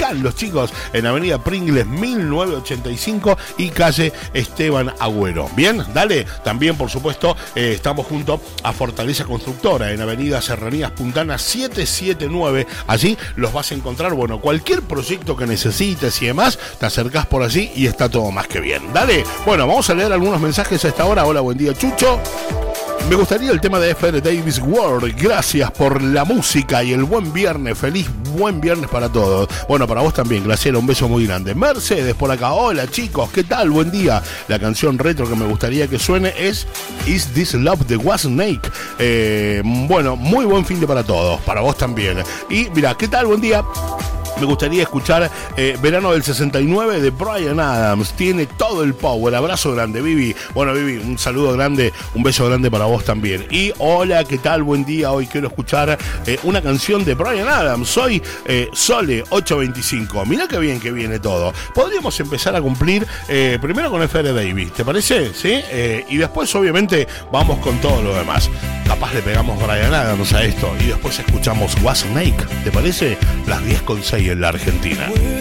están los chicos en Avenida Pringles 1985 y calle Esteban Agüero. Bien, dale. También, por supuesto, estamos junto a Fortaleza Constructora en Avenida Serranías Puntana 779. Allí los vas a encontrar. Bueno, cualquier proyecto que necesites y demás, te acercás por allí y está todo más que bien. Dale. Bueno, vamos a leer algunos mensajes a esta hora. Hola, buen día, Chucho. Me gustaría el tema de F.R. Davis World. Gracias por la música y el buen viernes. Feliz buen viernes para todos. Bueno, para vos también, Graciela, un beso muy grande. Mercedes por acá. Hola chicos, ¿qué tal? Buen día. La canción retro que me gustaría que suene es Is This Love de Whitesnake. Bueno, muy buen fin de para todos. Para vos también. Y mira, ¿qué tal? Buen día. Me gustaría escuchar Verano del 69 de Bryan Adams. Tiene todo el power. Abrazo grande, Vivi. Bueno, Vivi, un saludo grande, un beso grande para vos también. Y hola, ¿qué tal? Buen día. Hoy quiero escuchar una canción de Bryan Adams. Soy Sole 825. Mirá qué bien que viene todo. Podríamos empezar a cumplir primero con F.R. Davis, ¿te parece? ¿Sí? Y después, obviamente, vamos con todo lo demás. Capaz le pegamos Bryan Adams a esto y después escuchamos Whitesnake, ¿te parece? Las 10:06 en la Argentina.